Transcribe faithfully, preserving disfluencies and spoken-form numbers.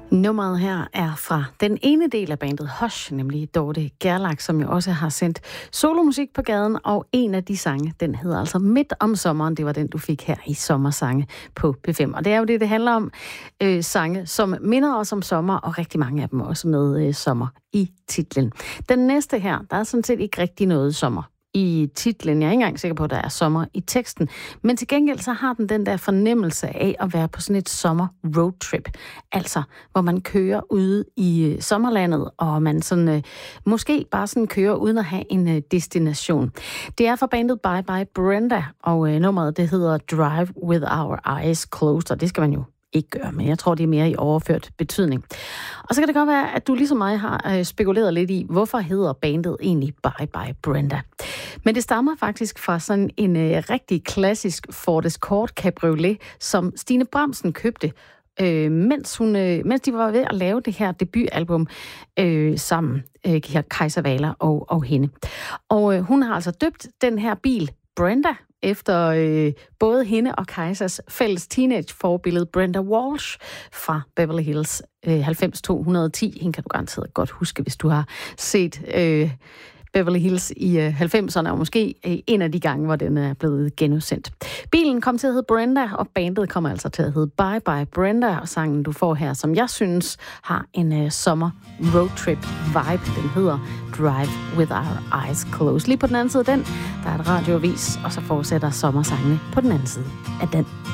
Nummeret her er fra den ene del af bandet Hush, nemlig Dorte Gerlach, som jo også har sendt solomusik på gaden, og en af de sange, den hedder altså Midt om sommeren. Det var den, du fik her i Sommersange på P fem. Og det er jo det, det handler om. Øh, sange, som minder os om sommer, og rigtig mange af dem også med øh, sommer i titlen. Den næste her, der er sådan set ikke rigtig noget sommer i titlen. Jeg er ikke engang sikker på, at der er sommer i teksten. Men til gengæld så har den den der fornemmelse af at være på sådan et sommer roadtrip. Altså, hvor man kører ude i sommerlandet, og man sådan, øh, måske bare sådan kører uden at have en øh, destination. Det er fra bandet Bye Bye Brenda, og øh, nummeret det hedder Drive With Our Eyes Closed, og det skal man jo ikke gøre, men jeg tror, det er mere i overført betydning. Og så kan det godt være, at du ligesom mig har øh, spekuleret lidt i, hvorfor hedder bandet egentlig Bye Bye Brenda. Men det stammer faktisk fra sådan en øh, rigtig klassisk Ford Escort Cabriolet, som Stine Bramsen købte, øh, mens, hun, øh, mens de var ved at lave det her debutalbum øh, sammen, øh, her Kajsa Wahler og, og hende. Og øh, hun har altså døbt den her bil Brenda, efter øh, både hende og Kajsas fælles teenage-forbillede Brenda Walsh fra Beverly Hills øh, halvfems to ti. Hende kan du garanteret godt huske, hvis du har set øh, Beverly Hills i øh, halvfemserne, og måske øh, en af de gange, hvor den er blevet genudsendt. Bilen kom til at hedde Brenda, og bandet kommer altså til at hedde Bye Bye Brenda, og sangen, du får her, som jeg synes har en øh, sommer roadtrip vibe, den hedder Drive With Our Eyes Closed. Lige på den anden side af den, der er et radioavis, og så fortsætter sommersangene på den anden side af den.